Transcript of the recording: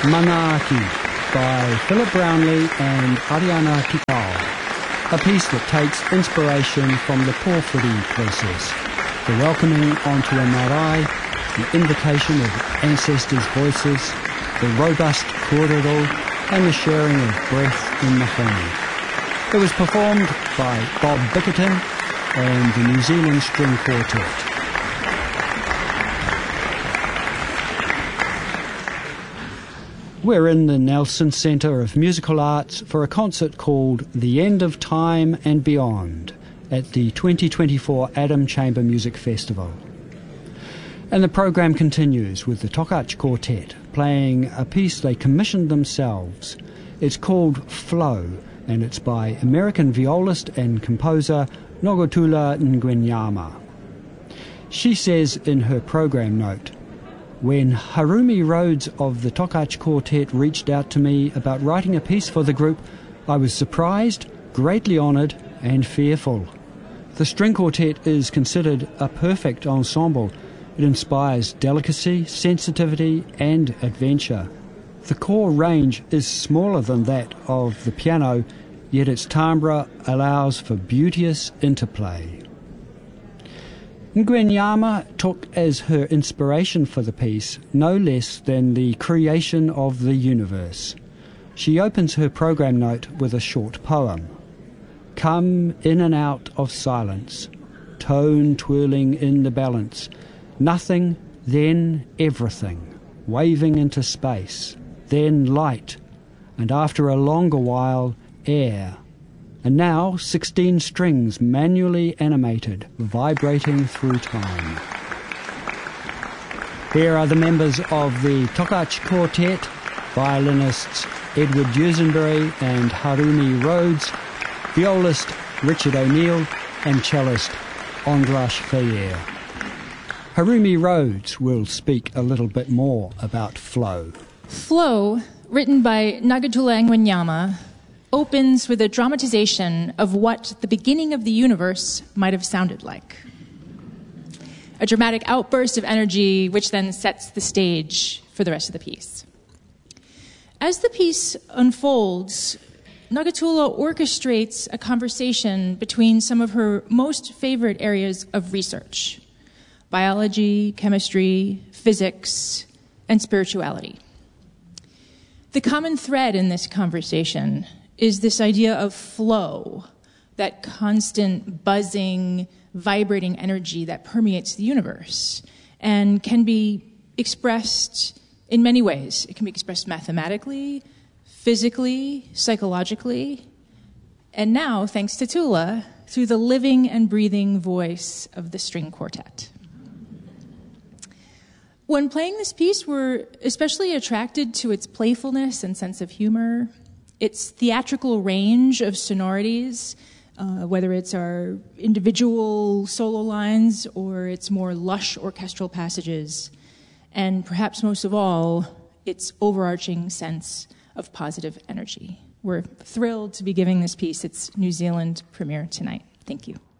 Manaaki by Philip Brownlee and Ariana Kikau, a piece that takes inspiration from the Pōwhiri process, the welcoming onto a marae, the invocation of ancestors' voices, the robust kōrero, and the sharing of breath in the home. It was performed by Bob Bickerton and the New Zealand String Quartet. We're in the Nelson Centre of Musical Arts for a concert called The End of Time and Beyond at the 2024 Adam Chamber Music Festival. And the program continues with the Tokach Quartet playing a piece they commissioned themselves. It's called Flow, and it's by American violist and composer Nogatula Ngwenyama. She says in her program note, "When Harumi Rhodes of the Tokach Quartet reached out to me about writing a piece for the group, I was surprised, greatly honoured and fearful. The string quartet is considered a perfect ensemble. It inspires delicacy, sensitivity and adventure. The core range is smaller than that of the piano, yet its timbre allows for beauteous interplay." Ngwenyama took as her inspiration for the piece no less than the creation of the universe. She opens her program note with a short poem. Come in and out of silence, tone twirling in the balance, nothing, then everything, waving into space, then light, and after a longer while, air. And now 16 strings manually animated, vibrating through time. Here are the members of the Tokach Quartet, violinists Edward Dusenberry and Harumi Rhodes, violist Richard O'Neill, and cellist Andras Feyer. Harumi Rhodes will speak a little bit more about Flow. Flow, written by Nogatula Ngwenyama, opens with a dramatization of what the beginning of the universe might have sounded like. A dramatic outburst of energy which then sets the stage for the rest of the piece. As the piece unfolds, Nogatula orchestrates a conversation between some of her most favorite areas of research: biology, chemistry, physics, and spirituality. The common thread in this conversation is this idea of flow, that constant buzzing, vibrating energy that permeates the universe and can be expressed in many ways. It can be expressed mathematically, physically, psychologically, and now, thanks to Tula, through the living and breathing voice of the string quartet. When playing this piece, we're especially attracted to its playfulness and sense of humor, its theatrical range of sonorities, whether it's our individual solo lines or its more lush orchestral passages, and perhaps most of all, its overarching sense of positive energy. We're thrilled to be giving this piece its New Zealand premiere tonight. Thank you.